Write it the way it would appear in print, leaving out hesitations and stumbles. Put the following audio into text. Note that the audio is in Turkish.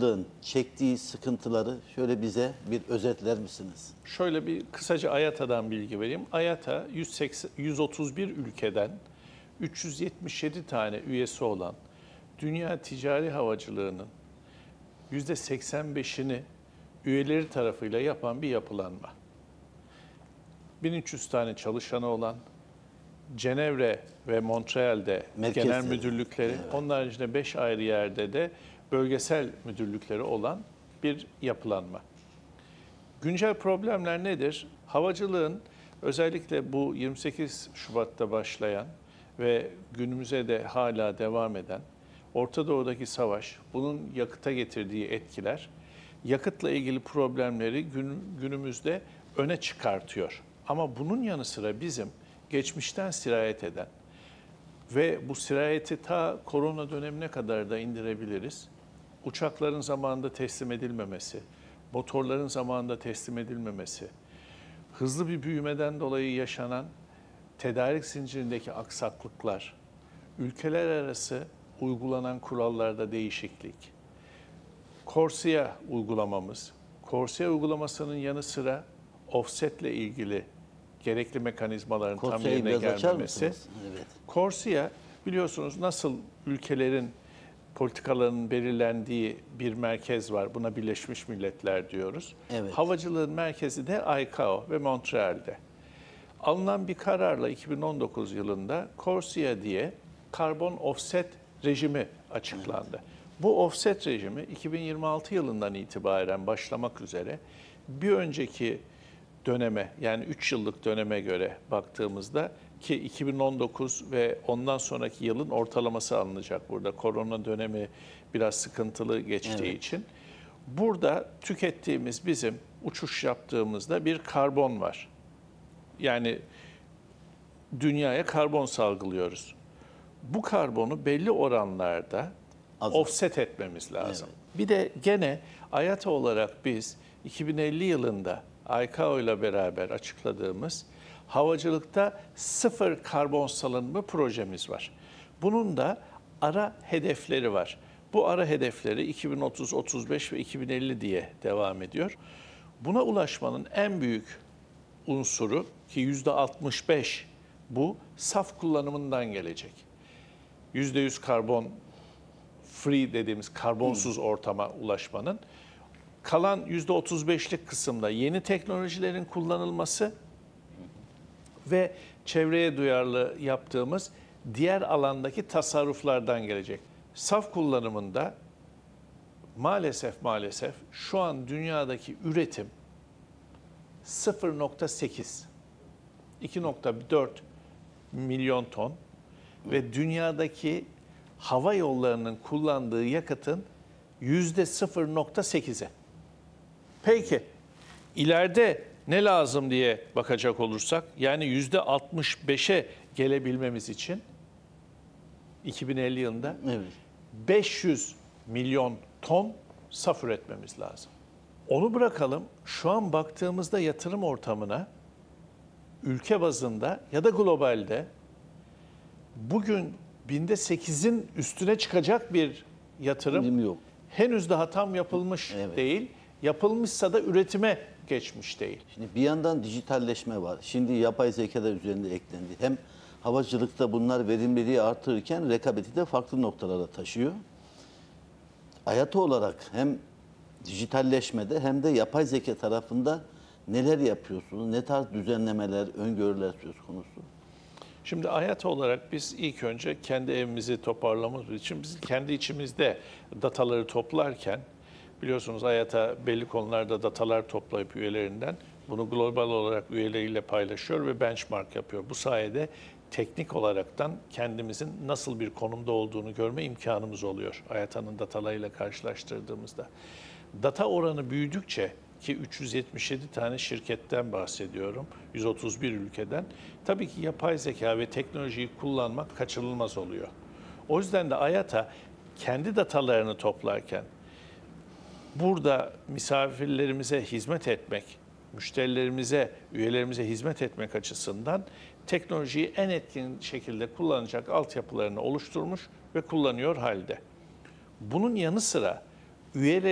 havacılığın çektiği sıkıntıları şöyle bize bir özetler misiniz? Şöyle bir kısaca AYATA'dan bilgi vereyim. AYATA 131 ülkeden 377 tane üyesi olan dünya ticari havacılığının %85'ini üyeleri tarafıyla yapan bir yapılanma. 1300 tane çalışanı olan, Cenevre ve Montreal'de Merkezleri. genel müdürlükleri, Evet. onun haricinde 5 ayrı yerde de bölgesel müdürlükleri olan bir yapılanma. Güncel problemler nedir? Havacılığın özellikle bu 28 Şubat'ta başlayan ve günümüze de hala devam eden Orta Doğu'daki savaş, bunun yakıta getirdiği etkiler, yakıtla ilgili problemleri günümüzde öne çıkartıyor. Ama bunun yanı sıra bizim geçmişten sirayet eden ve bu sirayeti ta korona dönemine kadar da indirebiliriz. Uçakların zamanında teslim edilmemesi, motorların zamanında teslim edilmemesi, hızlı bir büyümeden dolayı yaşanan tedarik zincirindeki aksaklıklar, ülkeler arası uygulanan kurallarda değişiklik, CORSIA uygulamamız, CORSIA uygulamasının yanı sıra offsetle ilgili gerekli mekanizmaların tam Korsayı yerine biraz açar gelmemesi. mısınız? Evet. CORSIA biliyorsunuz nasıl ülkelerin politikalarının belirlendiği bir merkez var. Buna Birleşmiş Milletler diyoruz. Evet. Havacılığın merkezi de ICAO ve Montreal'de. Alınan bir kararla 2019 yılında CORSIA diye karbon offset rejimi açıklandı. Evet. Bu offset rejimi 2026 yılından itibaren başlamak üzere bir önceki döneme yani 3 yıllık döneme göre baktığımızda ki 2019 ve ondan sonraki yılın ortalaması alınacak burada. Korona dönemi biraz sıkıntılı geçtiği Evet. için. Burada tükettiğimiz bizim uçuş yaptığımızda bir karbon var. Yani dünyaya karbon salgılıyoruz. Bu karbonu belli oranlarda offset etmemiz lazım. Evet. Bir de gene AYATA olarak biz 2050 yılında ICAO ile beraber açıkladığımız havacılıkta sıfır karbon salınımı projemiz var. Bunun da ara hedefleri var. Bu ara hedefleri 2030, 35 ve 2050 diye devam ediyor. Buna ulaşmanın en büyük unsuru ki %65 bu saf kullanımından gelecek. %100 karbon free dediğimiz karbonsuz ortama ulaşmanın kalan %35'lik kısımda yeni teknolojilerin kullanılması ve çevreye duyarlı yaptığımız diğer alandaki tasarruflardan gelecek. Saf kullanımında maalesef şu an dünyadaki üretim 0.8, 2.4 milyon ton ve dünyadaki hava yollarının kullandığı yakıtın %0.8'i. Peki ileride ne lazım diye bakacak olursak yani %65'e gelebilmemiz için 2050 yılında Evet. 500 milyon ton saf üretmemiz lazım. Onu bırakalım. Şu an baktığımızda yatırım ortamına ülke bazında ya da globalde bugün binde 8'in üstüne çıkacak bir yatırım Yok. henüz daha tam yapılmış Evet. değil. Yapılmışsa da üretime geçmiş değil. Şimdi bir yandan dijitalleşme var. Şimdi yapay zeka da üzerinde eklendi. Hem havacılıkta bunlar verimliliği artırırken rekabeti de farklı noktalara taşıyor. AYATA olarak hem dijitalleşmede hem de yapay zeka tarafında neler yapıyorsunuz? Ne tarz düzenlemeler, öngörüler söz konusu? Şimdi AYATA olarak biz ilk önce kendi evimizi toparlamamız için biz kendi içimizde dataları toplarken biliyorsunuz AYATA belli konularda datalar toplayıp üyelerinden bunu global olarak üyeleriyle paylaşıyor ve benchmark yapıyor. Bu sayede teknik olaraktan kendimizin nasıl bir konumda olduğunu görme imkanımız oluyor AYATA'nın datalarıyla karşılaştırdığımızda. Data oranı büyüdükçe ki 377 tane şirketten bahsediyorum, 131 ülkeden. Tabii ki yapay zeka ve teknolojiyi kullanmak kaçınılmaz oluyor. O yüzden de AYATA kendi datalarını toplarken burada misafirlerimize hizmet etmek, müşterilerimize, üyelerimize hizmet etmek açısından teknolojiyi en etkin şekilde kullanacak altyapılarını oluşturmuş ve kullanıyor halde. Bunun yanı sıra üyeler